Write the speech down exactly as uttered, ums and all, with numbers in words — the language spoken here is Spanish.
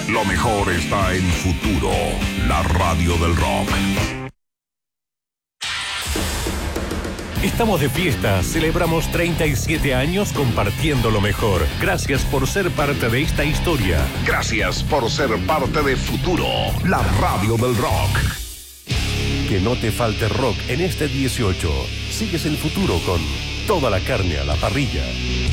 Lo mejor está en Futuro, la radio del rock. Estamos de fiesta, celebramos treinta y siete años compartiendo lo mejor. Gracias por ser parte de esta historia. Gracias por ser parte de Futuro, la radio del rock. Que no te falte rock en este dieciocho. Sigues el futuro con toda la carne a la parrilla.